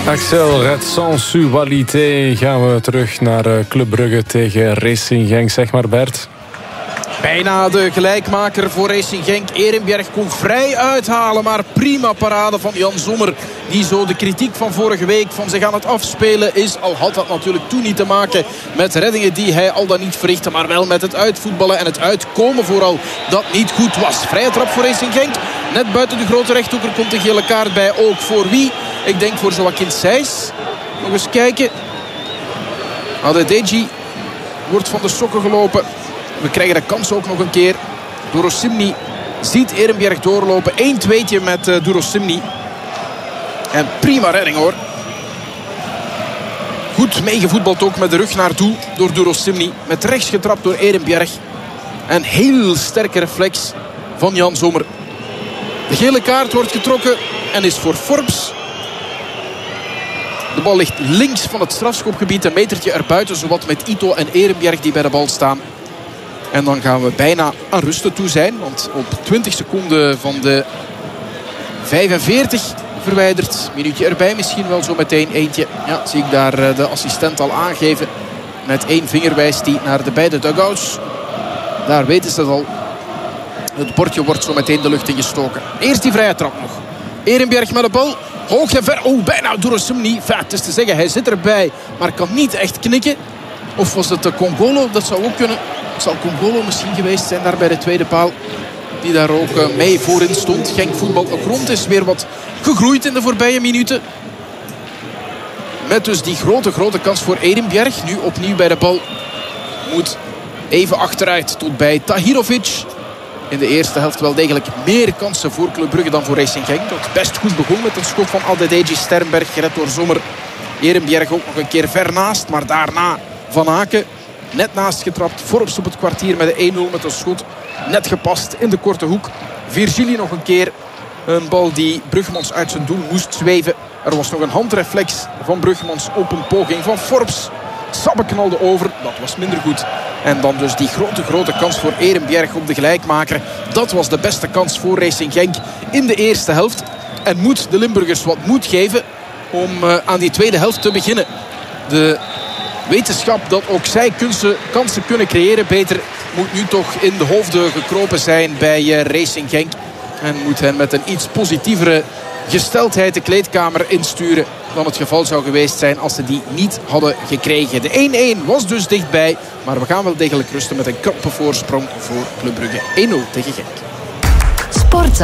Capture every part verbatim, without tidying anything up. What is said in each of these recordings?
Axel, Red Sensualité. Gaan we terug naar Club Brugge tegen Racing Genk. Zeg maar, Bert. Bijna de gelijkmaker voor Racing Genk. Erenbjerg kon vrij uithalen, maar prima parade van Jan Sommer. Die zo de kritiek van vorige week van zich aan het afspelen is. Al had dat natuurlijk toen niet te maken met reddingen die hij al dan niet verrichtte. Maar wel met het uitvoetballen en het uitkomen vooral dat niet goed was. Vrije trap voor Racing Genk. Net buiten de grote rechthoeker komt de gele kaart bij. Ook voor wie? Ik denk voor Joaquin Sijs. Nog eens kijken. Adedeji wordt van de sokken gelopen. We krijgen de kans ook nog een keer. Durosimni ziet Erenbjerg doorlopen. één tweetje met uh, Durosimni. En prima redding hoor. Goed meegevoetbald ook met de rug naar toe door Durosimni. Met rechts getrapt door Erenbjerg. En heel sterke reflex van Jan Sommer. De gele kaart wordt getrokken en is voor Forbs. De bal ligt links van het strafschopgebied. Een metertje erbuiten, zowat met Ito en Erenbjerg die bij de bal staan. En dan gaan we bijna aan rusten toe zijn. Want op twintig seconden van de vijfenveertig verwijderd. Minuutje erbij misschien wel zo meteen eentje. Ja, zie ik daar de assistent al aangeven. Met één vinger wijst hij naar de beide dugouts. Daar weten ze het al. Het bordje wordt zo meteen de lucht ingestoken. Eerst die vrije trap nog. Erenbjerg met de bal. Hoog en ver. Oh, bijna Durosimni. Enfin, het is te zeggen, hij zit erbij. Maar kan niet echt knikken. Of was het de Congolo? Dat zou ook kunnen. Het zal Congolo misschien geweest zijn daar bij de tweede paal. Die daar ook mee voorin stond. Genk voetbal ook rond is weer wat gegroeid in de voorbije minuten. Met dus die grote, grote kans voor Erenbjerg. Nu opnieuw bij de bal. Moet even achteruit tot bij Tahirovic. In de eerste helft wel degelijk meer kansen voor Club Brugge dan voor Racing Genk. Dat best goed begon met een schot van Adedeji Sternberg. Gered door Sommer. Erenbjerg ook nog een keer ver naast. Maar daarna Van Aken. Net naast getrapt. Forbs op het kwartier met de één nul met een schot. Net gepast in de korte hoek. Virgili nog een keer. Een bal die Bruggemans uit zijn doel moest zweven. Er was nog een handreflex van Bruggemans op een poging van Forbs. Sabbe knalde over. Dat was minder goed. En dan dus die grote, grote kans voor Erenbjerg op de gelijkmaker. Dat was de beste kans voor Racing Genk in de eerste helft. En moet de Limburgers wat moed geven om uh, aan die tweede helft te beginnen. De wetenschap dat ook zij kansen, kansen kunnen creëren beter moet nu toch in de hoofden gekropen zijn bij uh, Racing Genk. En moet hen met een iets positievere gesteldheid de kleedkamer insturen dan het geval zou geweest zijn als ze die niet hadden gekregen. De één-één was dus dichtbij, maar we gaan wel degelijk rusten met een krappe voorsprong voor Club Brugge. één nul tegen Genk. Sportza.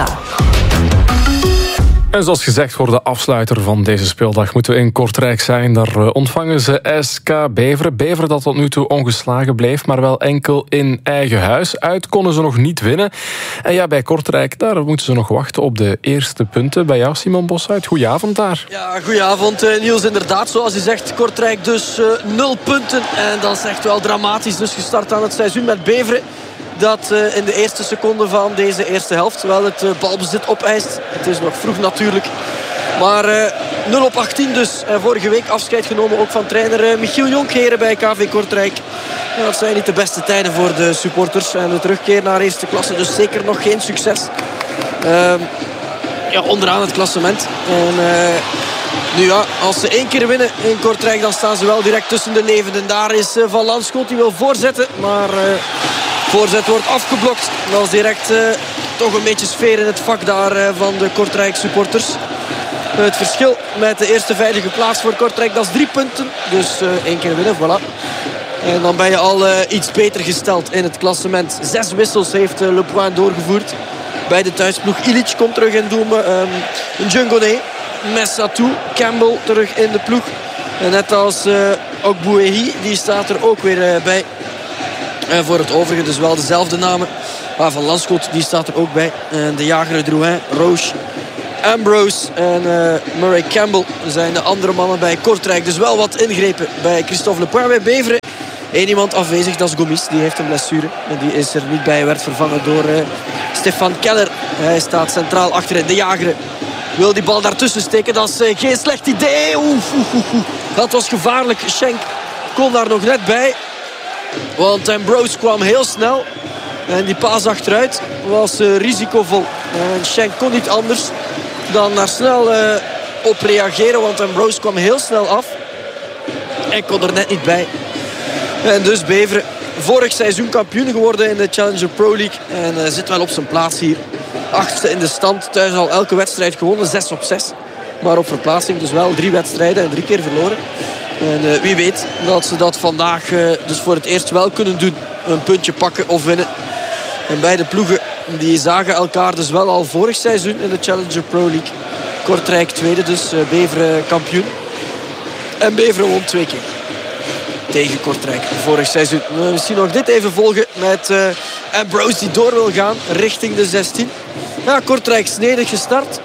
En zoals gezegd voor de afsluiter van deze speeldag moeten we in Kortrijk zijn. Daar ontvangen ze S K Beveren. Beveren dat tot nu toe ongeslagen bleef, maar wel enkel in eigen huis. Uit konden ze nog niet winnen. En ja, bij Kortrijk, daar moeten ze nog wachten op de eerste punten. Bij jou, Simon Bosuit. Goedenavond daar. Ja, goedenavond Niels. Inderdaad, zoals je zegt, Kortrijk dus uh, nul punten. En dat is echt wel dramatisch. Dus gestart aan het seizoen met Beveren. Dat uh, in de eerste seconde van deze eerste helft wel het uh, balbezit opeist. Het is nog vroeg natuurlijk. Maar uh, nul op achttien dus. En vorige week afscheid genomen ook van trainer uh, Michiel Jonkheren bij K V Kortrijk. Ja, dat zijn niet de beste tijden voor de supporters. En de terugkeer naar eerste klasse dus zeker nog geen succes. Uh, ja, onderaan het klassement. En uh, nu ja, als ze één keer winnen in Kortrijk, dan staan ze wel direct tussen de levenden. Daar is uh, Van Lanschot, die wil voorzetten. Maar... Uh, Voorzet wordt afgeblokt. Dat was direct uh, toch een beetje sfeer in het vak daar uh, van de Kortrijk supporters. Uh, het verschil met de eerste veilige plaats voor Kortrijk, dat is drie punten. Dus uh, één keer winnen, voilà. En dan ben je al uh, iets beter gesteld in het klassement. Zes wissels heeft uh, Le Point doorgevoerd. Bij de thuisploeg Ilic komt terug in doel. Um, Djungone, Messatou, Campbell terug in de ploeg. En net als uh, ook Bouéhi, die staat er ook weer uh, bij. En voor het overige dus wel dezelfde namen. Maar Van Lanschot, die staat er ook bij. En de jager Drouin, Roche, Ambrose en uh, Murray Campbell zijn de andere mannen bij Kortrijk. Dus wel wat ingrepen bij Christophe Le Point. Bij Beveren één iemand afwezig, dat is Gomis. Die heeft een blessure. En die is er niet bij, werd vervangen door uh, Stefan Keller. Hij staat centraal achterin. De jager wil die bal daartussen steken. Dat is uh, geen slecht idee. Oef, oef, oef, oef. Dat was gevaarlijk. Schenk kon daar nog net bij. Want Ambrose kwam heel snel. En die paas achteruit was uh, risicovol. En Schenk kon niet anders dan daar snel uh, op reageren. Want Ambrose kwam heel snel af. En kon er net niet bij. En dus Beveren, vorig seizoen kampioen geworden in de Challenger Pro League. En uh, zit wel op zijn plaats hier. Achtste in de stand. Thuis al elke wedstrijd gewonnen. zes op zes. Maar op verplaatsing dus wel drie wedstrijden en drie keer verloren. En uh, wie weet dat ze dat vandaag uh, dus voor het eerst wel kunnen doen. Een puntje pakken of winnen. En beide ploegen die zagen elkaar dus wel al vorig seizoen in de Challenger Pro League. Kortrijk tweede, dus uh, Beveren kampioen. En Beveren won twee keer tegen Kortrijk vorig seizoen. Uh, misschien nog dit even volgen met uh, Ambrose die door wil gaan richting de zestien. Ja, Kortrijk snedig gestart.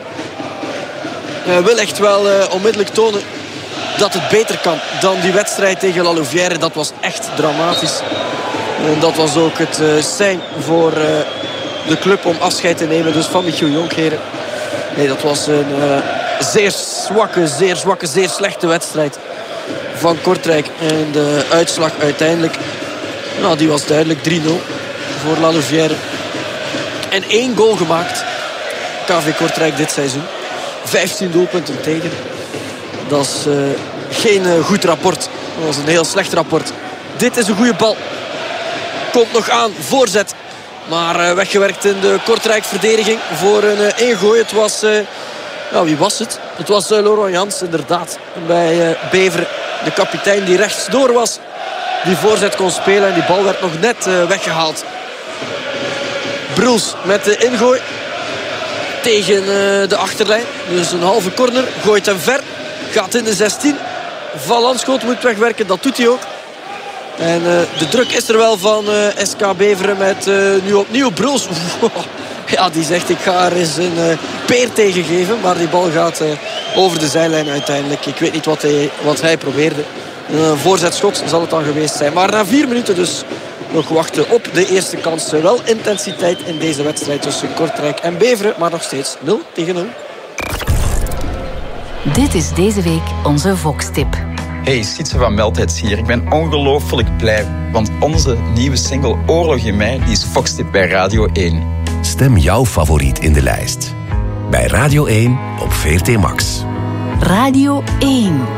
Uh, wil echt wel uh, onmiddellijk tonen dat het beter kan dan die wedstrijd tegen La Louvière. Dat was echt dramatisch. En dat was ook het uh, sein voor uh, de club om afscheid te nemen dus van Michiel Jonkheren. Nee, dat was een uh, zeer zwakke, zeer zwakke, zeer slechte wedstrijd van Kortrijk. En de uitslag uiteindelijk, nou, die was duidelijk drie nul voor La Louvière. En één goal gemaakt. K V Kortrijk dit seizoen. vijftien doelpunten tegen. Dat is uh, geen uh, goed rapport. Dat was een heel slecht rapport. Dit is een goede bal. Komt nog aan, voorzet. Maar uh, weggewerkt in de Kortrijk-verdediging voor een uh, ingooi. Het was, uh, nou, wie was het? Het was uh, Laurent Jans, inderdaad. Bij uh, Beveren, de kapitein die rechtsdoor was. Die voorzet kon spelen en die bal werd nog net uh, weggehaald. Bruls met de ingooi. Tegen uh, de achterlijn. Dus een halve corner. Gooit hem ver. Gaat in de zestien. Van Landschoot moet wegwerken, dat doet hij ook. En uh, de druk is er wel van uh, S K Beveren met uh, nu opnieuw Bruls. Ja, die zegt ik ga er eens een uh, peer tegen geven. Maar die bal gaat uh, over de zijlijn uiteindelijk. Ik weet niet wat hij, wat hij probeerde. Een uh, voorzetschot zal het dan geweest zijn. Maar na vier minuten dus nog wachten op de eerste kans. Wel intensiteit in deze wedstrijd tussen Kortrijk en Beveren. Maar nog steeds nul tegen nul. Dit is deze week onze Vox-tip. Hey, Sietse van Meldheids hier. Ik ben ongelooflijk blij, want onze nieuwe single Oorlog in mij die is Vox-tip bij Radio één. Stem jouw favoriet in de lijst. Bij Radio één op V R T Max. Radio één.